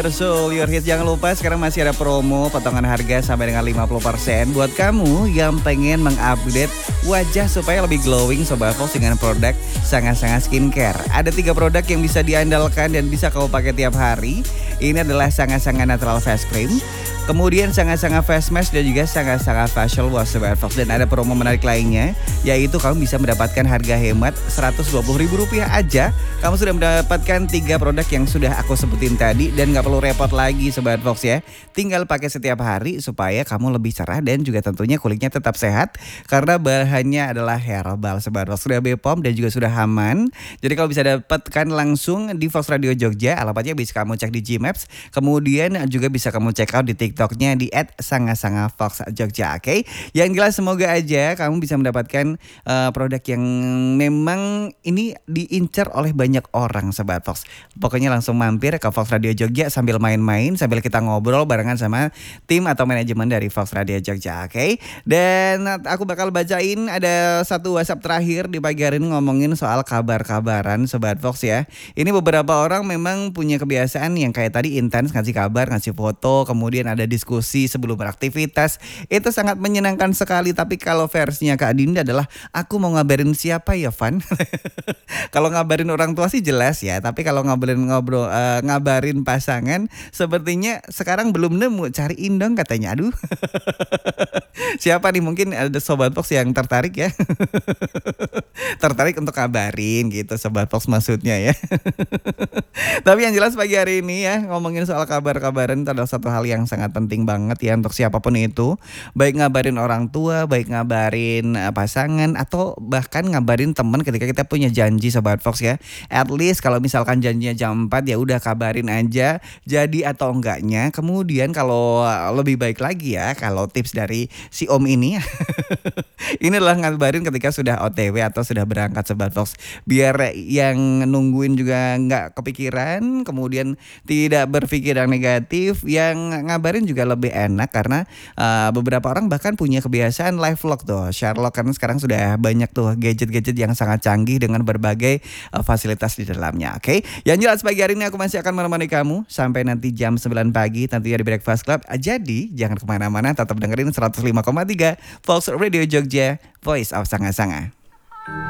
Betul, Your Hits. Jangan lupa sekarang masih ada promo potongan harga sampai dengan 50% buat kamu yang pengen mengupdate wajah supaya lebih glowing Sobat Fox dengan produk Sangat-Sangat Skincare. Ada 3 produk yang bisa diandalkan dan bisa kamu pakai tiap hari. Ini adalah Sangat-Sangat Natural Face Cream, kemudian Sangat-Sangat Face Mask, dan juga Sangat-Sangat Facial Wash Sobat Fox. Dan ada promo menarik lainnya, yaitu kamu bisa mendapatkan harga hemat Rp120.000 aja. Kamu sudah mendapatkan 3 produk yang sudah aku sebutin tadi, dan gak perlu repot lagi Sobat Fox ya. Tinggal pakai setiap hari supaya kamu lebih cerah dan juga tentunya kulitnya tetap sehat, karena bahannya adalah herbal Sobat Fox. Sudah BPOM dan juga sudah aman. Jadi kalau bisa dapatkan langsung di Fox Radio Jogja, alamatnya bisa kamu cek di Gmaps. Kemudian juga bisa kamu check out di TikToknya di @sangasangafoxjogja. Oke, yang jelas semoga aja kamu bisa mendapatkan produk yang memang ini diincar oleh banyak orang Sobat Fox. Pokoknya langsung mampir ke Fox Radio Jogja sambil main-main, sambil kita ngobrol barengan sama tim atau manajemen dari Fox Radio Jogja. Oke, dan aku bakal bacain ada satu WhatsApp terakhir di pagi hari ini ngomongin soal kabar-kabaran Sobat Fox ya. Ini beberapa orang memang punya kebiasaan yang kayak tadi intens ngasih kabar, ngasih foto, kemudian ada diskusi sebelum beraktivitas. Itu sangat menyenangkan sekali. Tapi kalau versinya Kak Dinda adalah, aku mau ngabarin siapa ya Van? Kalau ngabarin orang tua sih jelas ya. Tapi kalau ngabarin pasangan, sepertinya sekarang belum nemu. Cariin dong katanya. Aduh. Siapa nih, mungkin ada Sobat Fox yang tertarik ya. Tertarik untuk kabarin gitu Sobat Fox maksudnya ya. Tapi yang jelas pagi hari ini ya, ngomongin soal kabar-kabaran itu adalah satu hal yang sangat penting banget ya untuk siapapun itu. Baik ngabarin orang tua, baik ngabarin pasangan, atau bahkan ngabarin teman ketika kita punya janji Sobat Fox ya. At least kalau misalkan janjinya jam 4 ya udah kabarin aja jadi atau enggaknya. Kemudian kalau lebih baik lagi ya, kalau tips dari si Om ini ini adalah ngabarin ketika sudah OTW atau sudah berangkat Sobat Fox. Biar yang nungguin juga nggak kepikiran, kemudian tidak berpikir yang negatif. Yang ngabarin juga lebih enak karena beberapa orang bahkan punya kebiasaan live vlog tuh. Sherlock kan sekarang sudah banyak tuh gadget-gadget yang sangat canggih dengan berbagai fasilitas di dalamnya. Oke, yang jelas pagi hari ini aku masih akan menemani kamu sampai nanti jam 9 pagi tentunya di Breakfast Club. Jadi jangan kemana-mana, tetap dengerin 105,3 Fox Radio Jogja, Voice of Sanga-Sanga.